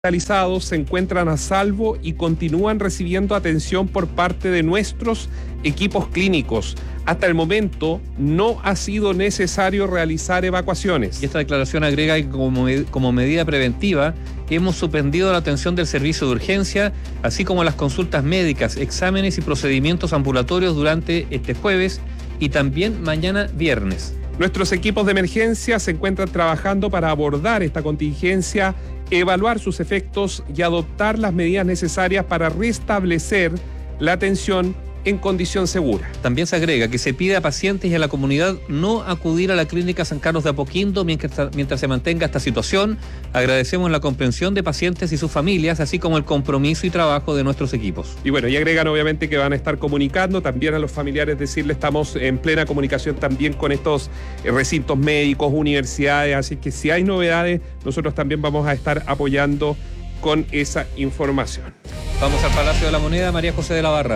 hospitalizados se encuentran a salvo y continúan recibiendo atención por parte de nuestros equipos clínicos. Hasta el momento no ha sido necesario realizar evacuaciones. Y esta declaración agrega que como medida preventiva hemos suspendido la atención del servicio de urgencia, así como las consultas médicas, exámenes y procedimientos ambulatorios durante este jueves y también mañana viernes. Nuestros equipos de emergencia se encuentran trabajando para abordar esta contingencia, evaluar sus efectos y adoptar las medidas necesarias para restablecer la atención en condición segura. También se agrega que se pide a pacientes y a la comunidad no acudir a la clínica San Carlos de Apoquindo mientras se mantenga esta situación. Agradecemos la comprensión de pacientes y sus familias, así como el compromiso y trabajo de nuestros equipos. Y bueno, y agregan obviamente que van a estar comunicando también a los familiares, decirles, estamos en plena comunicación también con estos recintos médicos, universidades, así que si hay novedades, nosotros también vamos a estar apoyando con esa información. Vamos al Palacio de la Moneda, María José de la Barra.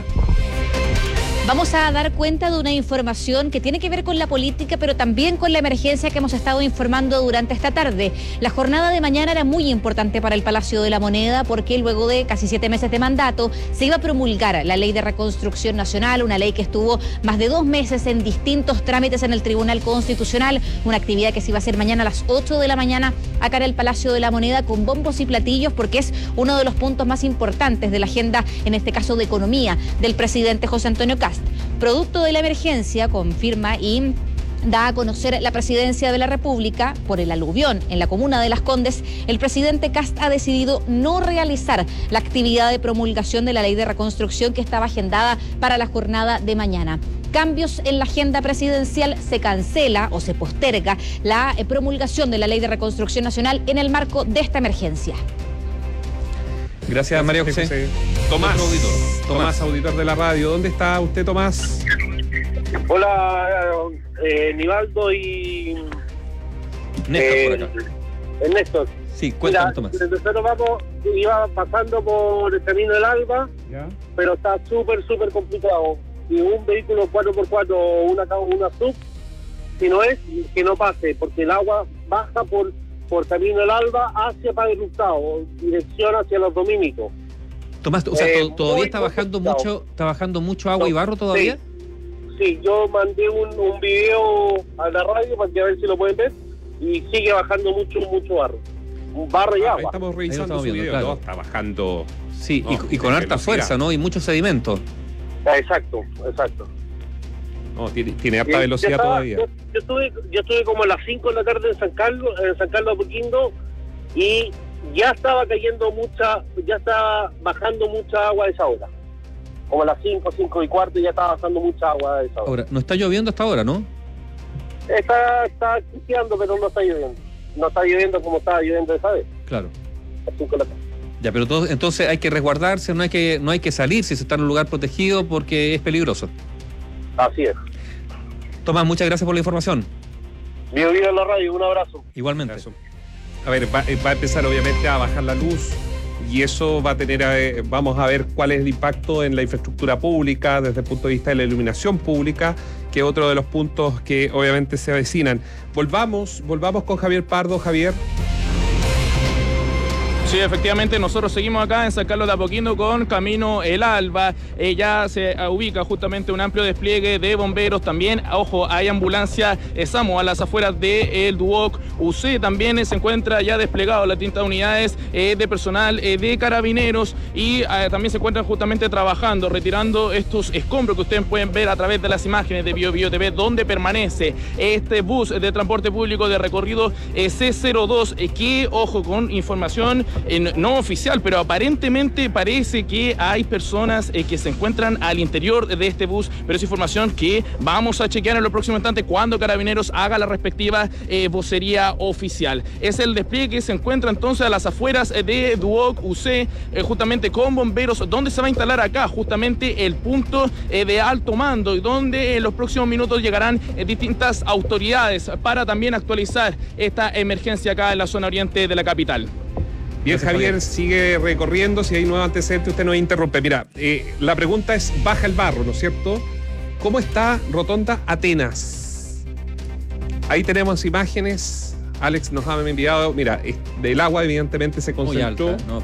Vamos a dar cuenta de una información que tiene que ver con la política, pero también con la emergencia que hemos estado informando durante esta tarde. La jornada de mañana era muy importante para el Palacio de la Moneda porque luego de casi 7 meses de mandato se iba a promulgar la Ley de Reconstrucción Nacional, una ley que estuvo más de 2 meses en distintos trámites en el Tribunal Constitucional, una actividad que se iba a hacer mañana a las 8 de la mañana acá en el Palacio de la Moneda con bombos y platillos porque es uno de los puntos más importantes de la agenda, en este caso de economía, del presidente José Antonio Kast. Producto de la emergencia, confirma y da a conocer la presidencia de la República por el aluvión en la comuna de Las Condes, el presidente Kast ha decidido no realizar la actividad de promulgación de la Ley de Reconstrucción que estaba agendada para la jornada de mañana. Cambios en la agenda presidencial, se cancela o se posterga la promulgación de la Ley de Reconstrucción Nacional en el marco de esta emergencia. Gracias, María José. Tomás, auditor de la radio. ¿Dónde está usted, Tomás? Hola, Nivaldo y Néstor por acá. Néstor. Sí, cuéntame, Tomás. Nosotros iba pasando por el camino del Alba, ¿ya? Pero está súper complicado. Y un vehículo 4x4 o una sub, si no es, que no pase, porque el agua baja por camino del Alba hacia Padre Hurtado, dirección hacia los Dominicos. Tomás, o sea, ¿todavía está bajando mucho agua y barro todavía? Sí, yo mandé un video a la radio para que a ver si lo pueden ver, y sigue bajando mucho barro. Barro y agua. Estamos revisando su video, claro. Está bajando. Sí, no, y con harta fuerza, ¿no? Y mucho sedimento. Exacto. No, tiene harta velocidad todavía. Yo estuve como a las 5 de la tarde en San Carlos de Apoquindo, y ya estaba bajando mucha agua a esa hora. Como a las 5 y cuarto ya estaba bajando mucha agua a esa hora. Ahora, no está lloviendo hasta ahora, ¿no? Está chispeando, pero no está lloviendo. No está lloviendo como estaba lloviendo esa vez. Claro. A las 5 de la tarde. Ya, pero entonces hay que resguardarse, no hay que salir si se está en un lugar protegido porque es peligroso. Así es. Tomás, muchas gracias por la información. Viva en la radio, un abrazo. Igualmente. A ver, va a empezar obviamente a bajar la luz y eso va a tener, vamos a ver cuál es el impacto en la infraestructura pública desde el punto de vista de la iluminación pública, que es otro de los puntos que obviamente se avecinan. Volvamos con Javier Pardo. Javier. Sí, efectivamente, nosotros seguimos acá en San Carlos de Apoquindo con Camino El Alba. Ya se ubica justamente un amplio despliegue de bomberos. También, ojo, hay ambulancia SAMU a las afueras del Duoc UC. También se encuentra ya desplegado las distintas unidades de personal de carabineros y también se encuentran justamente trabajando, retirando estos escombros que ustedes pueden ver a través de las imágenes de BioBio TV, donde permanece este bus de transporte público de recorrido C02, que, ojo, con información no oficial, pero aparentemente parece que hay personas que se encuentran al interior de este bus, pero es información que vamos a chequear en los próximos instantes cuando Carabineros haga la respectiva vocería oficial. Es el despliegue que se encuentra entonces a las afueras de Duoc UC, justamente con bomberos, donde se va a instalar acá justamente el punto de alto mando, y donde en los próximos minutos llegarán distintas autoridades para también actualizar esta emergencia acá en la zona oriente de la capital. Bien, Javier, sigue recorriendo. Si hay nuevos antecedentes, usted nos interrumpe. Mira, la pregunta es, baja el barro, ¿no es cierto? ¿Cómo está Rotonda Atenas? Ahí tenemos imágenes Alex nos ha enviado, mira, del agua evidentemente se Muy concentró. alta, ¿no?